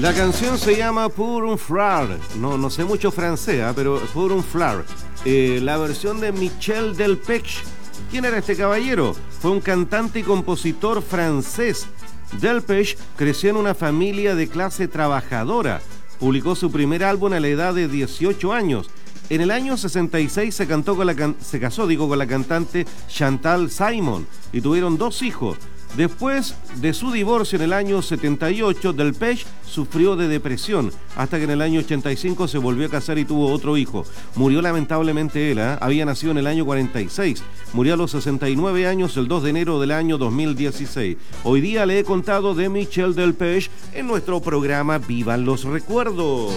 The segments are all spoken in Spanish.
La canción se llama Pour un Fleur. No sé mucho francés, pero Pour un Fleur. La versión de Michel Delpech. ¿Quién era este caballero? Fue un cantante y compositor francés. Delpech creció en una familia de clase trabajadora. Publicó su primer álbum a la edad de 18 años. En el año 66 se casó con la cantante Chantal Simon y tuvieron 2 hijos. Después de su divorcio en el año 78, Delpech sufrió de depresión, hasta que en el año 85 se volvió a casar y tuvo otro hijo. Murió lamentablemente él, había nacido en el año 46, murió a los 69 años el 2 de enero del año 2016. Hoy día le he contado de Michel Delpech en nuestro programa Vivan los Recuerdos.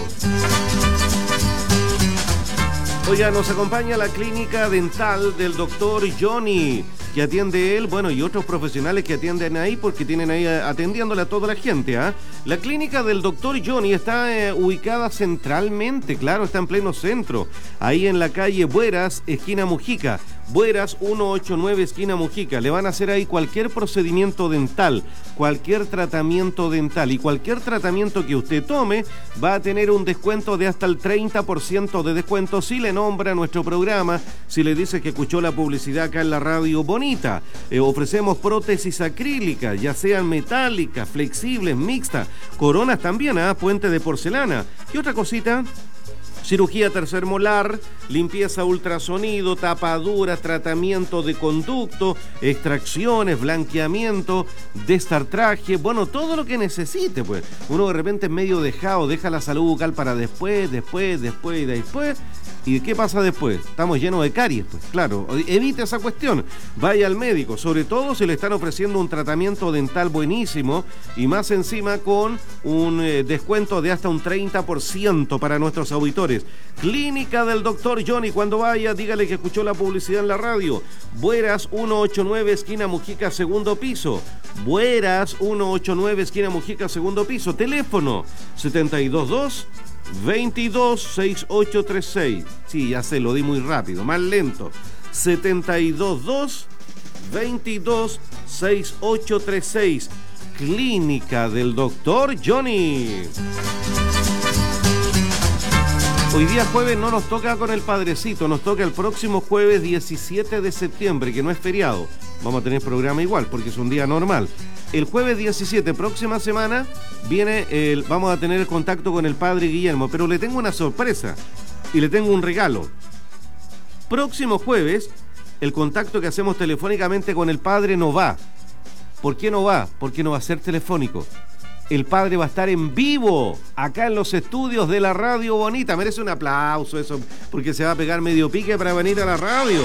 Oiga, nos acompaña la clínica dental del doctor Johnny, que atiende él, y otros profesionales que atienden ahí, porque tienen ahí atendiéndole a toda la gente. La clínica del doctor Johnny está ubicada centralmente, claro, está en pleno centro, ahí en la calle Bueras, esquina Mujica. Bueras 189, esquina Mujica. Le van a hacer ahí cualquier procedimiento dental, cualquier tratamiento dental, y cualquier tratamiento que usted tome va a tener un descuento de hasta el 30% de descuento si le nombra nuestro programa, si le dice que escuchó la publicidad acá en la radio bonita. Ofrecemos prótesis acrílicas, ya sean metálicas, flexibles, mixtas, coronas también, puente de porcelana. ¿Y otra cosita? Cirugía tercer molar, limpieza ultrasonido, tapaduras, tratamiento de conducto, extracciones, blanqueamiento, destartraje, todo lo que necesite, pues. Uno de repente es medio dejado, deja la salud bucal para después. ¿Y qué pasa después? Estamos llenos de caries, pues. Claro, evite esa cuestión. Vaya al médico, sobre todo si le están ofreciendo un tratamiento dental buenísimo y más encima con un descuento de hasta un 30% para nuestros auditores. Clínica del doctor Johnny, cuando vaya, dígale que escuchó la publicidad en la radio. Bueras 189, esquina Mujica, segundo piso. Bueras 189, esquina Mujica, segundo piso. Teléfono 722-226836. Sí, ya se lo di muy rápido, más lento. 722-226836. Clínica del doctor Johnny. Hoy día jueves no nos toca con el Padrecito, nos toca el próximo jueves 17 de septiembre, que no es feriado. Vamos a tener programa igual, porque es un día normal. El jueves 17, próxima semana, vamos a tener el contacto con el padre Guillermo, pero le tengo una sorpresa y le tengo un regalo. Próximo jueves, el contacto que hacemos telefónicamente con el padre no va. ¿Por qué no va? Porque no va a ser telefónico. El padre va a estar en vivo, acá en los estudios de la Radio Bonita. Merece un aplauso eso, porque se va a pegar medio pique para venir a la radio.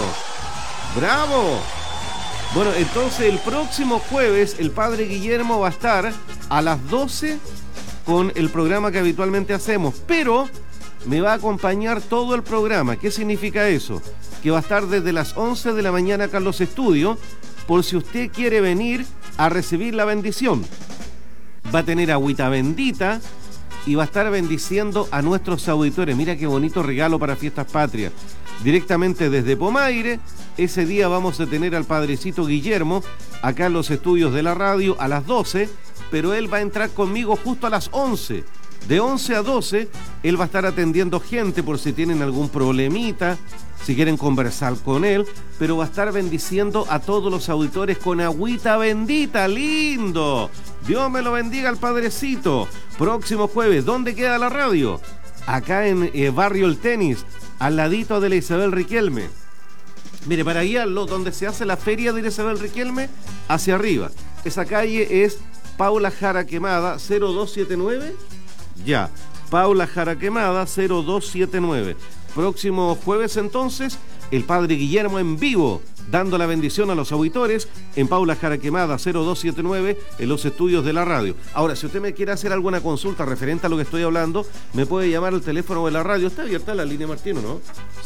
¡Bravo! Bueno, entonces el próximo jueves el padre Guillermo va a estar a las 12 con el programa que habitualmente hacemos, pero me va a acompañar todo el programa. ¿Qué significa eso? Que va a estar desde las 11 de la mañana acá en los estudios, por si usted quiere venir a recibir la bendición. Va a tener agüita bendita y va a estar bendiciendo a nuestros auditores. Mira qué bonito regalo para Fiestas Patrias. Directamente desde Pomaire, ese día vamos a tener al padrecito Guillermo acá en los estudios de la radio a las 12, pero él va a entrar conmigo justo a las 11. De 11 a 12, él va a estar atendiendo gente por si tienen algún problemita, si quieren conversar con él, pero va a estar bendiciendo a todos los auditores con agüita bendita. ¡Lindo! Dios me lo bendiga al padrecito. Próximo jueves, ¿dónde queda la radio? Acá en Barrio El Tenis, al ladito de la Isabel Riquelme. Mire, para guiarlo, donde se hace la feria de la Isabel Riquelme, hacia arriba. Esa calle es Paula Jara Quemada, 0279. Ya, Paula Jara Quemada, 0279. Próximo jueves entonces, el padre Guillermo en vivo, dando la bendición a los auditores en Paula Jara Quemada 0279 en los estudios de la radio. Ahora, si usted me quiere hacer alguna consulta referente a lo que estoy hablando, me puede llamar al teléfono de la radio. Está abierta la línea, Martino, ¿no?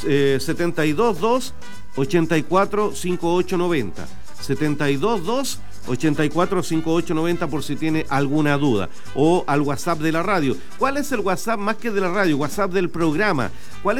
722-845890. 722-845890 por si tiene alguna duda. O al WhatsApp de la radio. ¿Cuál es el WhatsApp más que de la radio? WhatsApp del programa. ¿Cuál